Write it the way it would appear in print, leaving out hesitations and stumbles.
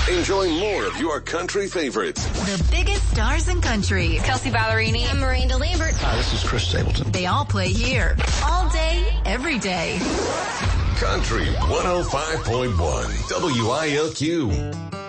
Enjoy more of your country favorites. The biggest stars in country. Kelsey Ballerini and Miranda Lambert. Hi, this is Chris Stapleton. They all play here. All day, every day. Country 105.1 WILQ.